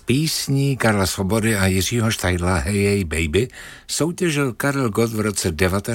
písní Karla Svobody a Jiřího Štajdla Hey Hey Baby soutěžil Karel Gott v roce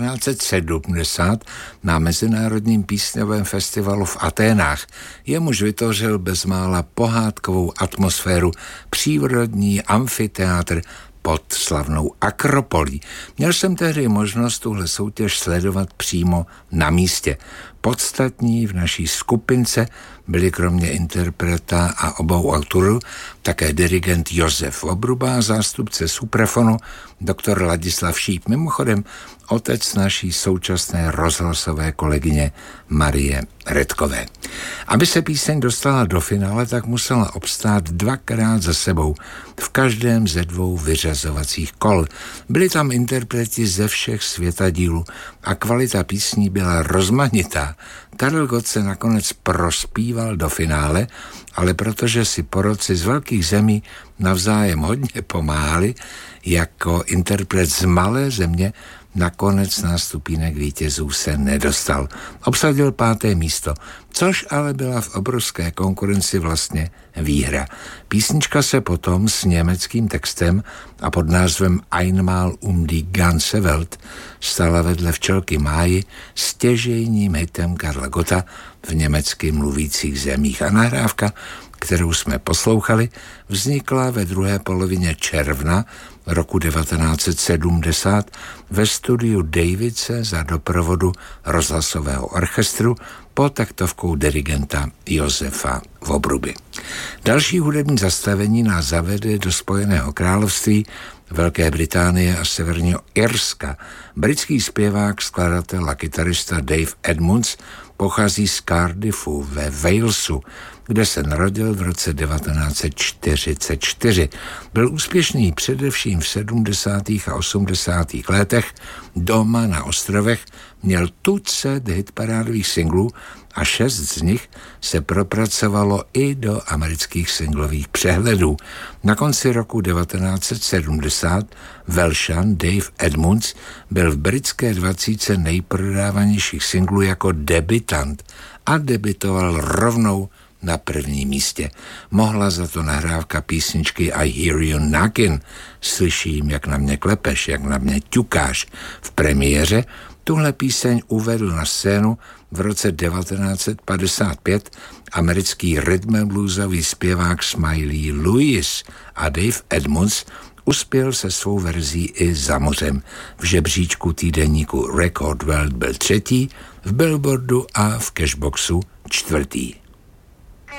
1970 na Mezinárodním písňovém festivalu v Aténách. Jemuž vytvořil bezmála pohádkovou atmosféru, přírodní amfiteátr pod slavnou Akropolí. Měl jsem tehdy možnost tuhle soutěž sledovat přímo na místě. Podstatní v naší skupince byli kromě interpreta a obou autorů také dirigent Josef Vobruba a zástupce suprafonu doktor Ladislav Šíp. Mimochodem otec naší současné rozhlasové kolegyně Marie Redkové. Aby se píseň dostala do finále, tak musela obstát dvakrát za sebou v každém ze dvou vyřazovacích kol. Byli tam interpreti ze všech světadílů a kvalita písní byla rozmanitá. Karel Gott se nakonec prospíval do finále, ale protože si poroci z velkých zemí navzájem hodně pomáhali, jako interpret z malé země nakonec na stupínek vítězů se nedostal. Obsadil 5. místo, což ale byla v obrovské konkurenci vlastně výhra. Písnička se potom s německým textem a pod názvem Einmal die ganze Welt stala vedle Včelky Máji stěžejním hitem Karla Gotta v německy mluvících zemích. A nahrávka, kterou jsme poslouchali, vznikla ve druhé polovině června roku 1970 ve studiu Davidse za doprovodu rozhlasového orchestru pod taktovkou dirigenta Josefa Vobruby. Další hudební zastavení nás zavede do Spojeného království, Velké Británie a Severního Irska. Britský zpěvák, skladatel a kytarista Dave Edmunds pochází z Cardiffu ve Walesu, kde se narodil v roce 1944. Byl úspěšný především v 70. a 80. letech. Doma na ostrovech měl tucet hitparádových singlů a 6 z nich se propracovalo i do amerických singlových přehledů. Na konci roku 1970 Welšan Dave Edmunds byl v britské 20 nejprodávanějších singlů jako debutant a debitoval rovnou na 1. místě. Mohla za to nahrávka písničky I Hear You Knockin', slyším, jak na mě klepeš, jak na mě ťukáš. V premiéře tuhle píseň uvedl na scénu v roce 1955 americký rhythm and bluesový zpěvák Smiley Lewis a Dave Edmunds uspěl se svou verzí i za mořem. V žebříčku týdeníku Record World byl 3., v Billboardu a v Cashboxu 4.